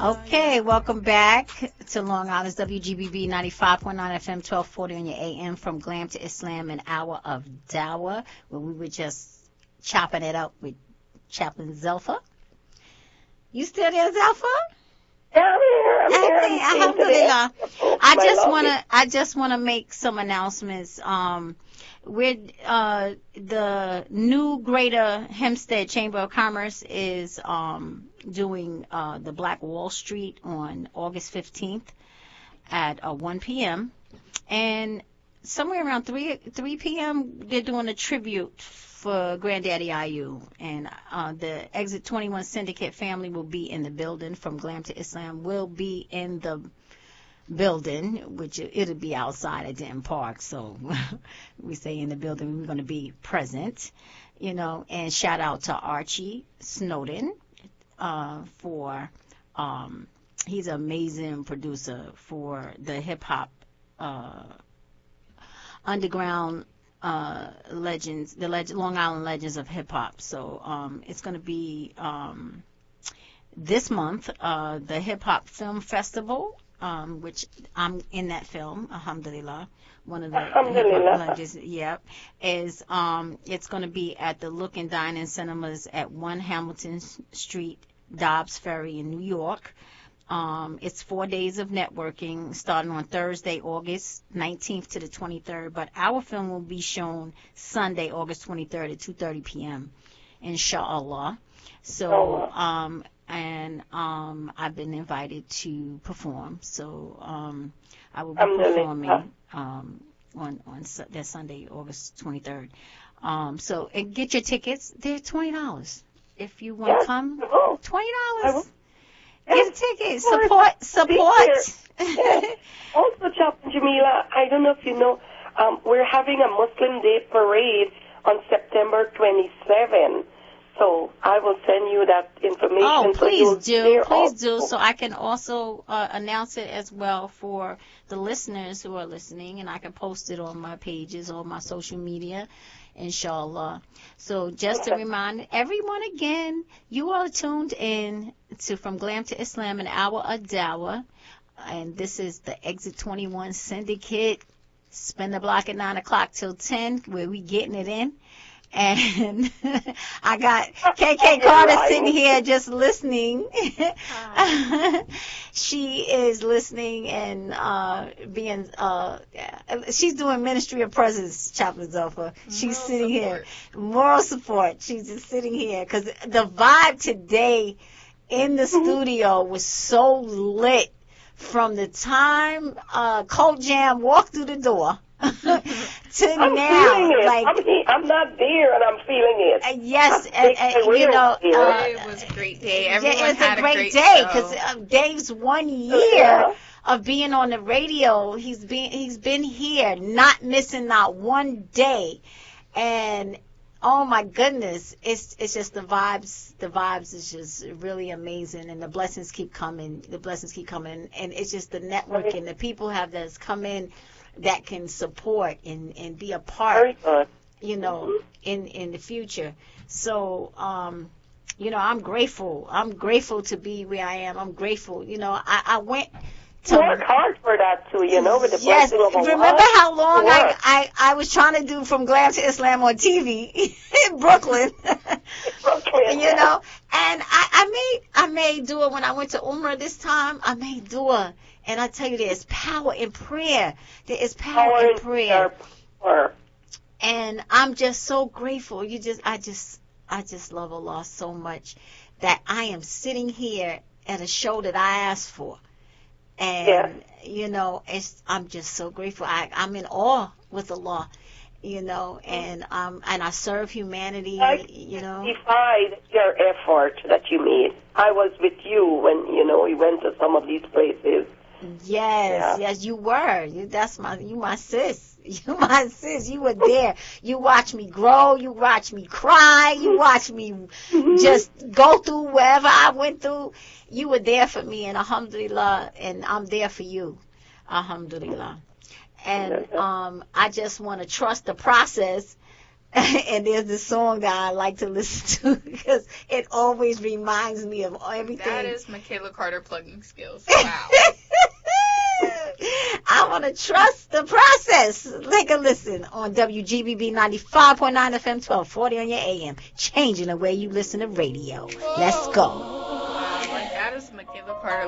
Okay, welcome back to Long Island's WGBB 95.9 FM, 1240 on your AM, from Glam to Islam, an hour of Dawah, where we were just chopping it up with Chaplain Zelfa. You still there, Zelfa? Yeah, I'm here. Okay, alhamdulillah. I just wanna make some announcements. We're the new Greater Hempstead Chamber of Commerce is doing the Black Wall Street on August 15th at 1 p.m. and somewhere around 3 p.m. they're doing a tribute for Granddaddy IU, and the Exit 21 Syndicate family will be in the building. From Glam to Islam will be in the building, which it'll be outside at Denton Park, so we say in the building, we're going to be present, and shout out to Archie Snowden for he's an amazing producer for the hip-hop underground legends, the Long Island Legends of Hip-Hop. So it's going to be this month, the Hip-Hop Film Festival, which I'm in that film, alhamdulillah, one of the hip-hop legends, is it's going to be at the Look and Dine and Cinemas at 1 Hamilton Street, Dobbs Ferry in New York. It's 4 days of networking starting on Thursday, August 19th to the 23rd, but our film will be shown Sunday, August 23rd at 2:30 p.m., inshallah. So, I've been invited to perform, so I will be performing on that Sunday, August 23rd. So, and get your tickets. They're $20. If you want to come, $20. Get a ticket. Support. Also, Chaplain Jamila, I don't know if you know, we're having a Muslim Day parade on September 27th. So I will send you that information. Oh, please do, so I can also announce it as well for the listeners who are listening, and I can post it on my pages or my social media, inshallah. So just to remind everyone again, you are tuned in to From Glam to Islam, an hour of Dawah, and this is the Exit 21 Syndicate. Spend the block at 9 o'clock till 10, where we getting it in. And I got KK Carter sitting here just listening. She is listening and she's doing ministry of presence, Chaplain Zelfa. She's sitting here. Moral support. She's just sitting here because the vibe today in the studio was so lit from the time Cold Jam walked through the door. To I'm now, feeling it. like I'm not there, and I'm feeling it. yes, it was a great day. Everyone had a great day because Dave's 1 year of being on the radio. He's been here, not missing not one day, and oh my goodness, it's just the vibes. The vibes is just really amazing, and the blessings keep coming. And it's just the networking. The people that's come in that can support and be a part, in the future. So, I'm grateful. I'm grateful to be where I am. I'm grateful. I went to work hard for that too, with the yes. blessing of Allah. Remember how long I was trying to do From Glam to Islam on TV in Brooklyn. And I made dua when I went to Umrah this time. I made dua. And I tell you, there's power in prayer. There is power in prayer. And I'm just so grateful. I just love Allah so much that I am sitting here at a show that I asked for. And, I'm just so grateful. I'm in awe with Allah, and I serve humanity, I defied your effort that you made. I was with you when, we went to some of these places. Yes, you were. You my sis. You my sis. You were there. You watched me grow. You watched me cry. You watched me just go through wherever I went through. You were there for me, and alhamdulillah, and I'm there for you, alhamdulillah. And I just want to trust the process And there's this song that I like to listen to because it always reminds me of everything. That is Michaela Carter plugging skills. Wow. I want to trust the process. Take a listen on WGBB 95.9 FM 1240 on your AM. Changing the way you listen to radio. Let's go. Wow, like that is Michaela Carter